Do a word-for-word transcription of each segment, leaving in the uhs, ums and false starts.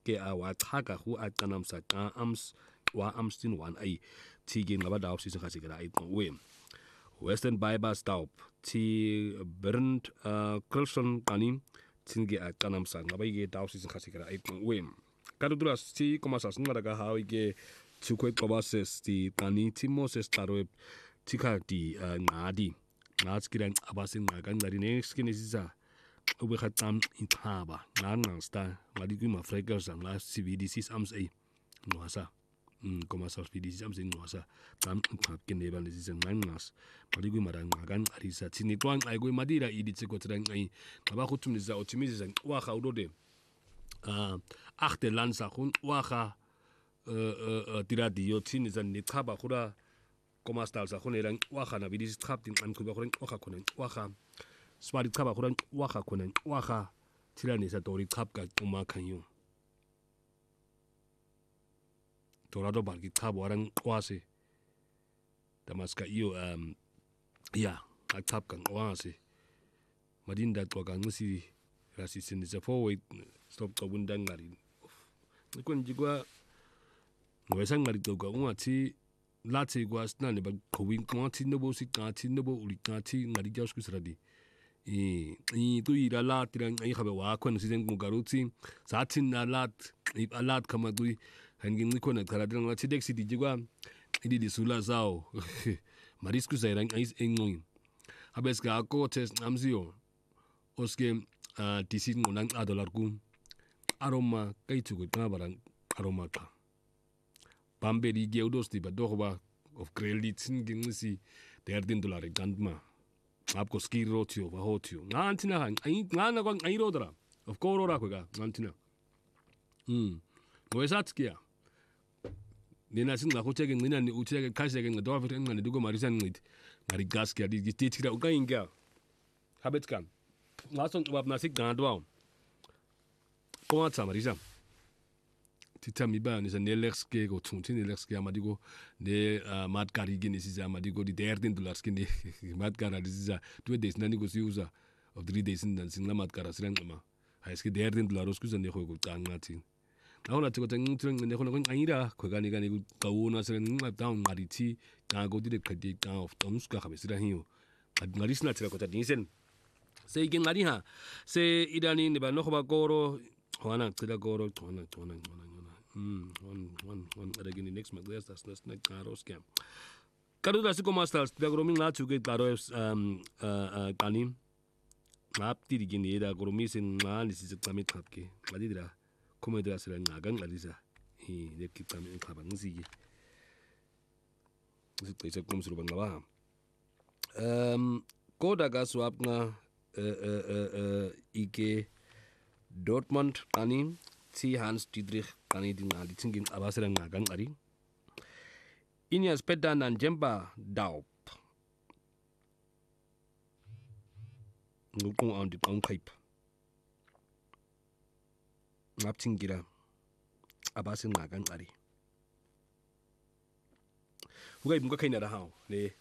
ke a wa chaka hu a qanamsa qa ams wa amstin one ay ti ke ngaba daop sisen khasi kala ay we Western Bible stop ti burnt uh, Colson qani tinge a qanamsa ngaba ke daop sisen khasi kala ay we kadudura ti komasa singa ka ha ke tukwe qobases ti qani ti Moses tlarwe tika di ngadi ngaskiran abasin ngakan ngari next kinisiza ube khatam inthaba nganangsta ngadi kuma freakers ngla C V D C ams a ngwasa mm koma sa C V D C ams ngwasa tam thap kineba lezi ngangas ngadi kuma rangakan arisa tini twang ay ko madira iditse ko trang ay ngaba khutumisa optimiza wa kha udode ah achte lansa khun wa kha uh tiradio tini zan ni khaba khura koma style sa khone lang wa kha na bidis khap tin an khuba khona wa kha khona wa kha swari khaba khona wa kha khona wa kha tirani sa tori khap ka uma khanyo torado barki khab warang kwase damaska iyo um ya khap kan wase madinda to ka ngisi rasi sin se forward stop to bundang ngari ikon jigwa ngwesang ngari to ka unati lati gwas na ne ba khowin kwati no bo si kati no bo uli kati ngari jaus kusradi i i tu ira la tirang ai khabe wa khon sisen ku garuti satin na lat i alat kama tu hangin ni kona kala dirang la tidek si dijigwa idi di sula zao marisku zairang ai engoi habes ga ko test amzio oske a tisin ngonang a dollar ku aroma kai tu ku ta barang aroma ka Bambe di geudos di badorba of credit ngingisi thirteen dollar gandma apko ski rotio ba hotio ngantina han ai ngana kwang ai rodra of korora kwega ngantina mm ngoesatskia nina sin ngakho cheke ngina ni ucheke khasheke ngado fa ngani dugo marisan ngit ngari gaskia di titira ukainga habetskan ngason wab nasik gandwa ko atsa marisa tita miba ni sa nelexke go tunti nelexke amadigo ne mat kari gini sisa amadigo di thirteen dollars kini mat kara sisa two days nani go siuza of three days nan singa mat kara sirang ama haiski thirteen dollars ku zane go tangati naona tiko tang tang ne ko ko aira ko gani gani ka wona sirang ngap down ngari ti ka go di khadi ka of tons ka khabe sira hiyo ngari sna tira ko ta dinsen se igen ngari ha se idani ne ba no ba goro wana tira goro tona tona tona Mm, one, one, one. Ada gini next month. That's that's that's next karo scam. Karo dah sih komasters. Dah grooming lah juga karo um uh kanim. Ngap tiri gini dah grooming sin ngan di sisi kami kap ke. Lagi dah komedi dah sering ngagang lagi sah. Hi, dia kita kami kapan sih? Itu itu kom suruh bangga. Um, kau dah gas swap na uh uh uh uh Ike Dortmund kanim. Si Hans Dietrich kani din ali tingin abasira ngagang ari inya speda nan jemba daup ngukung on di pang pipe ngap tingira abasin ngagang ari hugai bunga kaina da haw le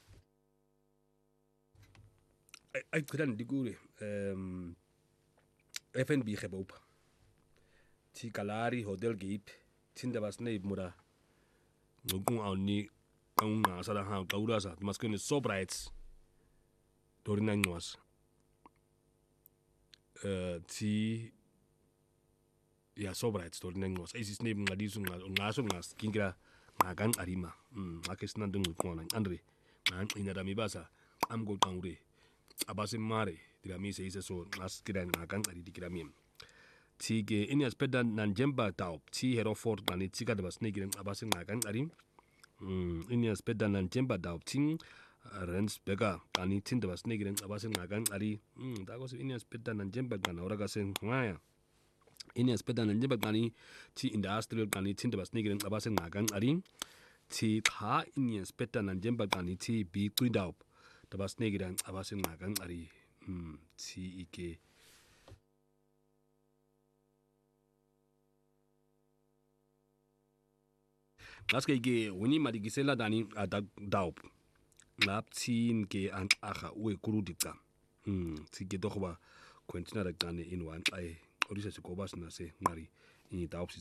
ai ai kudan digure um F N B khebopa ti kalari hotel gate tinda basne mura ngun awni ang nga sa ha kaura sa maskene sobrights dorina ngwas eh ti ya sobrights dorina ngwas isis ne ngadi su ngaso ngas kingira ngagan arima mm akesna dungu kona andre ngan ina da mi basa am go kaure abase mare dira mi se isa so ngas kiran ngagan ari dikira mi Tige ini aspeda nan jemba taup ti Hereford kani tika de basne giren abasin ngagan ari mm ini aspeda nan jemba taup ting Rensberger kani tin de basne giren abasin ngagan ari mm ta ko ini aspeda nan jemba kana ora gasen ngaya ini aspeda nan jemba kani ti industrial kani tin de basne giren abasin ngagan ari ti tha ini aspeda nan jemba kani ti bi kuidaup de basne giren abasin ngagan ari mm ti ike Laske ke wini madi gisela dani ada daup. Lap tin ke an aha we kurudika. Hmm, ti ke dokhba kwentina da gane in wan ai. Orisa se kobas na se ngari in daup